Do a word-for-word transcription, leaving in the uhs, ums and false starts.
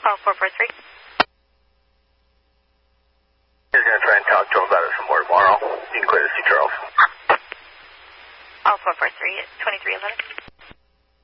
Call four four three. You're going to try and talk to him about it some more tomorrow. You can clear to see Charles. Call four four three at twenty-three eleven.